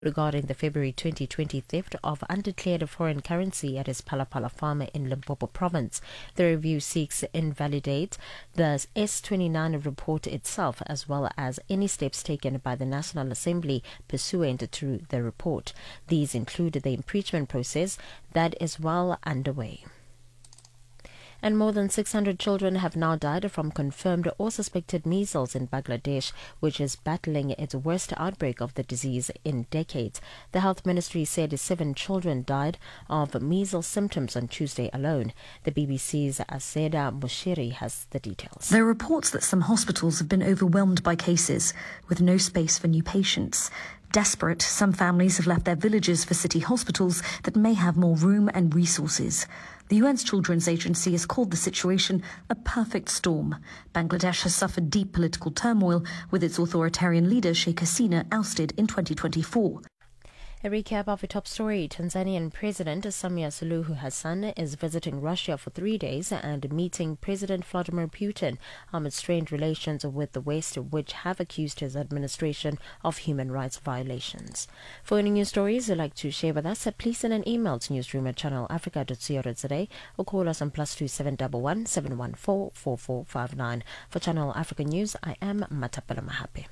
regarding the February 2020 theft of undeclared foreign currency at his Palapala farm in Limpopo province. The review seeks to invalidate the S29 report itself, as well as any steps taken by the National Assembly pursuant to the report. These include the impeachment process that is well underway. And more than 600 children have now died from confirmed or suspected measles in Bangladesh, which is battling its worst outbreak of the disease in decades. The Health Ministry said 7 children died of measles symptoms on Tuesday alone. The BBC's Aseda Mushiri has the details. There are reports that some hospitals have been overwhelmed by cases, with no space for new patients. Desperate, some families have left their villages for city hospitals that may have more room and resources. The UN's Children's Agency has called the situation a perfect storm. Bangladesh has suffered deep political turmoil, with its authoritarian leader Sheikh Hasina ousted in 2024. A recap of a top story. Tanzanian President Samia Suluhu Hassan is visiting Russia for 3 days and meeting President Vladimir Putin amid strained relations with the West, which have accused his administration of human rights violations. For any news stories you'd like to share with us, please send an email to newsroom@channelafrica.co.za or call us on +2711 714 4459. For Channel Africa News, I am Matapela Mahape.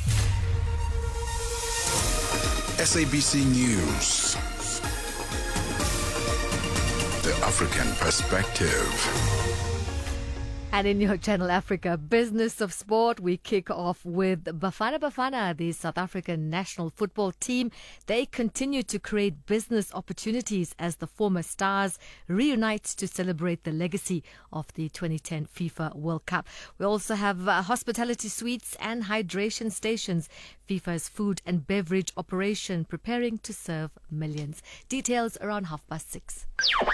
SABC News. The African Perspective. And in your Channel Africa Business of Sport, we kick off with Bafana Bafana, the South African national football team. They continue to create business opportunities as the former stars reunite to celebrate the legacy of the 2010 FIFA World Cup. We also have hospitality suites and hydration stations. FIFA's food and beverage operation preparing to serve millions. Details around 6:30.